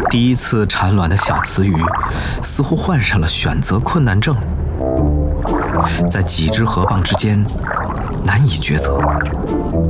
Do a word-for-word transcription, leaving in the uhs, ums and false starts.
第一次产卵的小雌鱼似乎患上了选择困难症，在几只河蚌之间难以抉择。